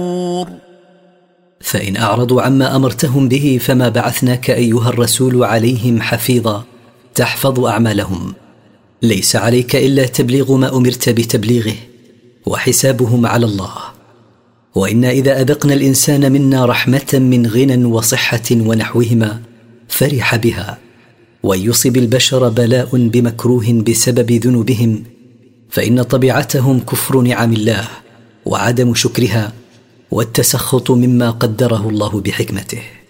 فإن أعرضوا عما أمرتهم به فما بعثناك أيها الرسول عليهم حفيظا تحفظ أعمالهم. ليس عليك إلا تبليغ ما أمرت بتبليغه، وحسابهم على الله. وإنا إذا أذقنا الإنسان منا رحمة من غنى وصحة ونحوهما فرح بها، وإن يصب البشر بلاء بمكروه بسبب ذنوبهم فإن طبيعتهم كفر نعم الله وعدم شكرها والتسخط مما قدره الله بحكمته.